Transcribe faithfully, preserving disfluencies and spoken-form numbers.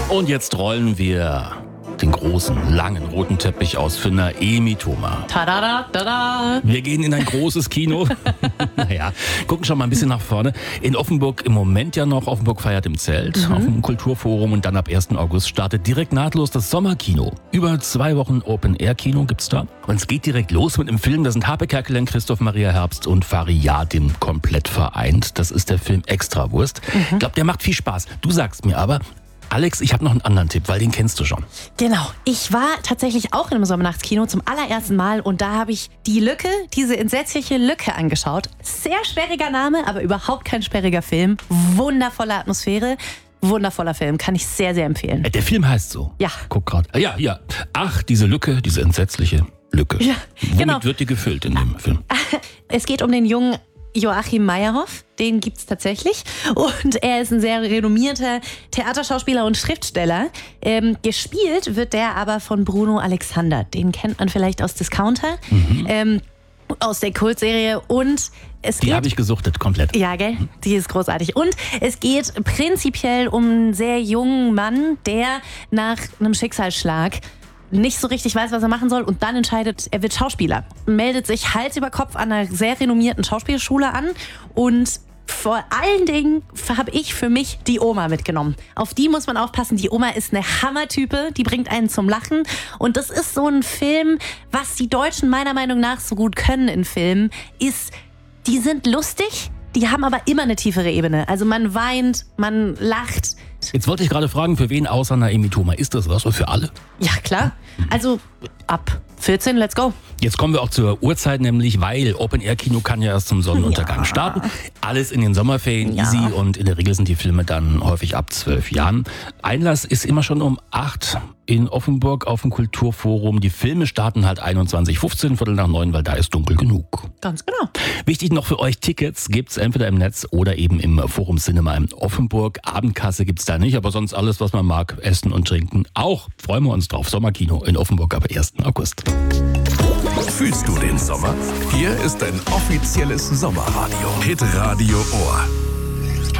Und jetzt rollen wir den großen, langen, roten Teppich aus für Naemi Thoma. Tada, tada. Wir gehen in ein großes Kino. Naja, gucken schon mal ein bisschen nach vorne. In Offenburg im Moment ja noch. Offenburg feiert im Zelt, mhm. auf dem Kulturforum. Und dann ab ersten August startet direkt nahtlos das Sommerkino. Über zwei Wochen Open-Air-Kino gibt's da. Und es geht direkt los mit einem Film. Da sind Harpe Kerkeling, Christoph Maria Herbst und Fari Yadim komplett vereint. Das ist der Film Extrawurst. Mhm. Ich glaube, der macht viel Spaß. Du sagst mir aber, Alex, ich habe noch einen anderen Tipp, weil den kennst du schon. Genau. Ich war tatsächlich auch in einem Sommernachtskino zum allerersten Mal und da habe ich die Lücke, diese entsetzliche Lücke angeschaut. Sehr sperriger Name, aber überhaupt kein sperriger Film. Wundervolle Atmosphäre. Wundervoller Film, kann ich sehr, sehr empfehlen. Der Film heißt so. Ja. Guck gerade. Ja, ja. Ach, diese Lücke, diese entsetzliche Lücke. Ja, Womit genau. wird die gefüllt in dem Film? Es geht um den jungen Joachim Meyerhoff, den gibt's tatsächlich. Und er ist ein sehr renommierter Theaterschauspieler und Schriftsteller. Ähm, gespielt wird der aber von Bruno Alexander. Den kennt man vielleicht aus Discounter, mhm. ähm, aus der Kultserie. Und es Die habe ich gesuchtet, komplett. Ja, gell? Die ist großartig. Und es geht prinzipiell um einen sehr jungen Mann, der nach einem Schicksalsschlag nicht so richtig weiß, was er machen soll und dann entscheidet, er wird Schauspieler. Meldet sich Hals über Kopf an einer sehr renommierten Schauspielschule an und vor allen Dingen habe ich für mich die Oma mitgenommen. Auf die muss man aufpassen. Die Oma ist eine Hammertype, die bringt einen zum Lachen. Und das ist so ein Film, was die Deutschen meiner Meinung nach so gut können in Filmen, ist, die sind lustig, die haben aber immer eine tiefere Ebene. Also man weint, man lacht. Jetzt wollte ich gerade fragen, für wen außer Naemi Thoma ist das was? Oder für alle? Ja, klar. Also ab vierzehn, let's go. Jetzt kommen wir auch zur Uhrzeit, nämlich weil Open-Air-Kino kann ja erst zum Sonnenuntergang ja. starten. Alles in den Sommerferien, ja. easy, und in der Regel sind die Filme dann häufig ab zwölf Jahren. Einlass ist immer schon um acht in Offenburg auf dem Kulturforum. Die Filme starten halt einundzwanzig Uhr fünfzehn, Viertel nach neun, weil da ist dunkel genug. Ganz genau. Wichtig noch für euch, Tickets gibt's entweder im Netz oder eben im Forum Cinema in Offenburg. Abendkasse gibt's da nicht, aber sonst alles, was man mag, essen und trinken. Auch freuen wir uns drauf. Sommerkino in Offenburg ab ersten August. Fühlst du den Sommer? Hier ist ein offizielles Sommerradio. Hitradio Ohr.